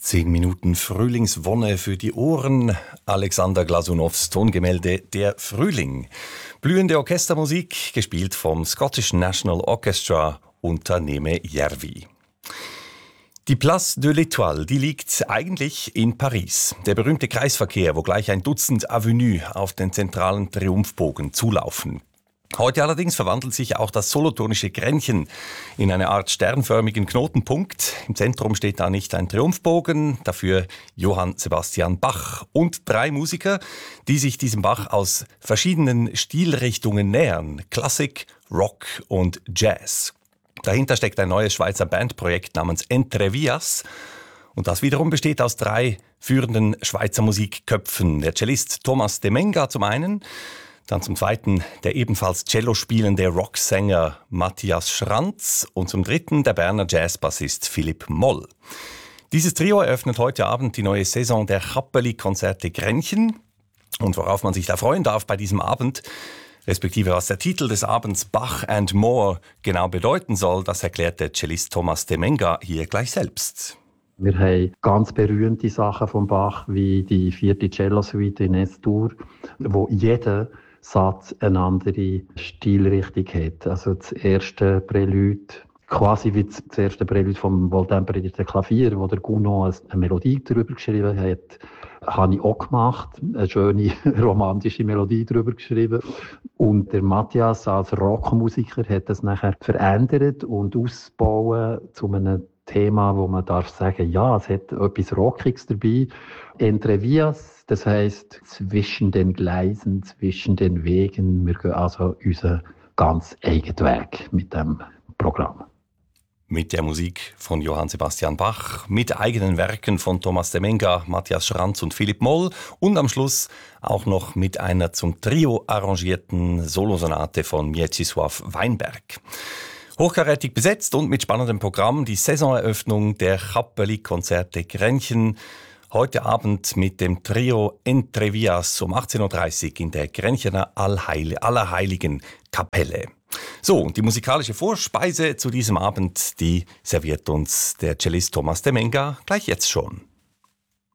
10 Minuten Frühlingswonne für die Ohren. Alexander Glasunows Tongemälde Der Frühling. Blühende Orchestermusik, gespielt vom Scottish National Orchestra unter Neme Järvi. Die Place de l'Étoile, die liegt eigentlich in Paris. Der berühmte Kreisverkehr, wo gleich ein Dutzend Avenues auf den zentralen Triumphbogen zulaufen. Heute allerdings verwandelt sich auch das solothurnische Grenchen in eine Art sternförmigen Knotenpunkt. Im Zentrum steht da nicht ein Triumphbogen, dafür Johann Sebastian Bach und 3 Musiker, die sich diesem Bach aus verschiedenen Stilrichtungen nähern: Klassik, Rock und Jazz. Dahinter steckt ein neues Schweizer Bandprojekt namens Entrevias. Und das wiederum besteht aus 3 führenden Schweizer Musikköpfen. Der Cellist Thomas de Menga zum einen, dann zum zweiten der ebenfalls Cello spielende Rocksänger Matthias Schranz und zum dritten der Berner Jazzbassist Philipp Moll. Dieses Trio eröffnet heute Abend die neue Saison der Chappeli-Konzerte Grenchen. Und worauf man sich da freuen darf bei diesem Abend, respektive was der Titel des Abends Bach and More genau bedeuten soll, das erklärt der Cellist Thomas de Menga hier gleich selbst. Wir haben ganz berühmte Sachen von Bach, wie die 4. Cello-Suite in S-Dur, wo jeder Satz eine andere Stilrichtung hat. Also das erste Prälude, quasi wie das erste Prälude vom Wohltemperierten Klavier, wo der Gounod eine Melodie darüber geschrieben hat, habe ich auch gemacht, eine schöne romantische Melodie darüber geschrieben. Und der Matthias als Rockmusiker hat das nachher verändert und ausgebaut zu einem Thema, wo man darf sagen, ja, es hat etwas Rockiges dabei. Entrevias, das heisst zwischen den Gleisen, zwischen den Wegen. Wir gehen also unseren ganz eigenen Weg mit dem Programm. Mit der Musik von Johann Sebastian Bach, mit eigenen Werken von Thomas de Menga, Matthias Schranz und Philipp Moll und am Schluss auch noch mit einer zum Trio arrangierten Solosonate von Mieczysław Weinberg. Hochkarätig besetzt und mit spannendem Programm die Saisoneröffnung der Chappeli-Konzerte Grenchen. Heute Abend mit dem Trio Entrevias um 18.30 Uhr in der Grenchener Allerheiligen Kapelle. So, und die musikalische Vorspeise zu diesem Abend, die serviert uns der Cellist Thomas de Menga gleich jetzt schon.